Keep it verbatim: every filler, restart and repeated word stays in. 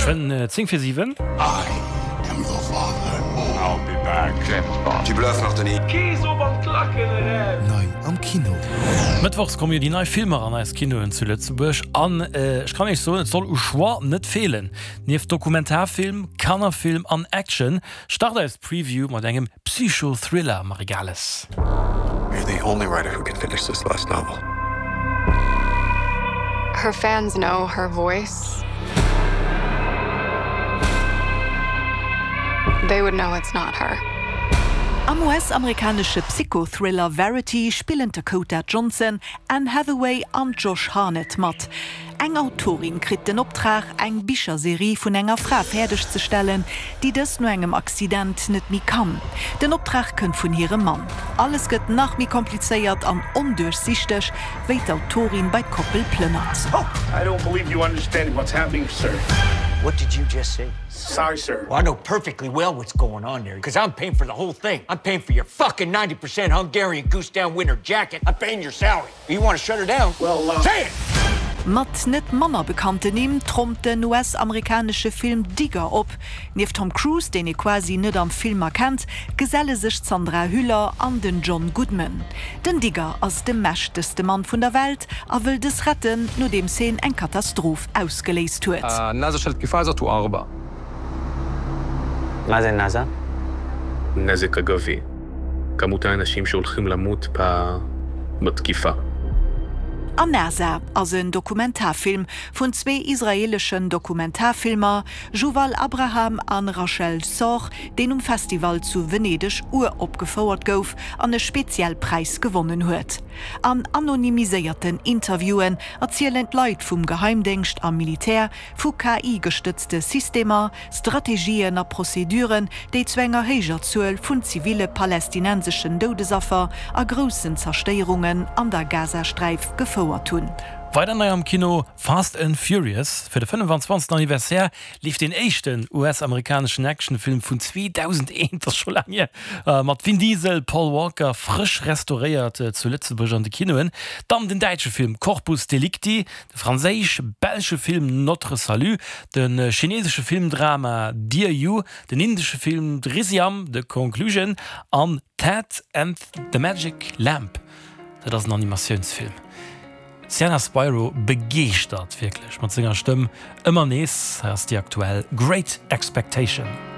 Schön äh, zehn für sieben. I am your father. I'll be back, James Bond. Tu bluffes, Martini. Neu am Kino. Mittwochs kommen ja die neuen Filme an als Kino in Lützeburg an. Äh, ich kann nicht so, es soll u schwa nicht fehlen. Neben Dokumentarfilm, Kannerfilm an Action startet als Preview mit einem Psycho-Thriller Marigales. You're the only writer who can finish this last novel. Her fans know her voice. They would know it's not her. Am U S-amerikanische Psychothriller Verity spielen Dakota Johnson, Anne Hathaway an Josh Hartnett mat. Eng Autorin krit den Optrag, eng Bicherserie vun enger Frau fertig zu stellen, die des nur engem Accident net mi kann. Den Optrag könnt vun ihrem Mann. Alles gëtt nach mi kompliziert an undurchsichtig, wéi d'Autorin bei Koppel plönnert. Oh, I don't believe you understand what's happening, sir. What did you just say? Sorry, sir. Well, I know perfectly well what's going on there, because I'm paying for the whole thing. I'm paying for your fucking ninety percent Hungarian goose down winter jacket. I'm paying your salary. You want to shut her down? Well, uh... Say it! Mat net Manner bekannte neem trommt den U S-amerikanische Film Digger op. Nief Tom Cruise, den e quasi net am Film erkennt, geselle sech Sandra Hüller an den John Goodman. Den Digger ass de mächteste Mann vun der Welt a will des retten, no dem se eng Katastroph ausgeleest huet. نازا شلت كفازة وأربعة. מה זה נאזה? נזק אגבי. כמות האנשים שהולכים למות בתקיפה. An NASA as een Dokumentarfilm vun zwei israelischen Dokumentarfilmer Juval Abraham an Rachel Soch, den um Festival zu Venedig uropgefordert gouf an e Spezialpreis gewonnen huet. An anonymiséierten Interviewen erzielen Leiit vum Geheimdienst am Militär vu K I-gestützte Systemer, Strategien a Prozeduren, déi zwänger héger Zuel vun zivile palästinensischen Dodesaffer a grossen Zersteierungen an der Gazastreif gefordert. Tun. Weiter neu am Kino Fast and Furious. Für den fünfundzwanzigsten Anniversär lief den echten U S-amerikanischen Actionfilm von zweitausendeins, das schon lange, äh, mit Vin Diesel, Paul Walker, frisch restauriert äh, zu Lützeburg an die Kinoen. Dann den deutschen Film Corpus Delicti, der französisch-belgische Film Notre Salut, den äh, chinesische Filmdrama Dear You, den indischen Film Drishyam, The Conclusion, an Ted and the Magic Lamp. Das ist ein Animationsfilm. Sienna Spyro begeistert wirklich mit seiner Stimme immer nächst heißt die aktuell Great Expectation.